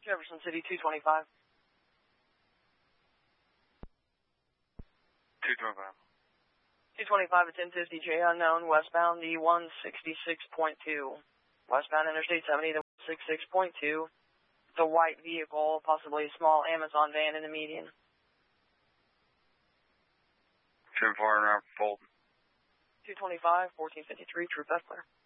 Jefferson City 225. 225. 225 at 1050 J unknown, westbound the 166.2. Westbound Interstate 70, the 166.2. The white vehicle, possibly a small Amazon van in the median. 10-4 around Fulton. 225, 1453, True Bethler.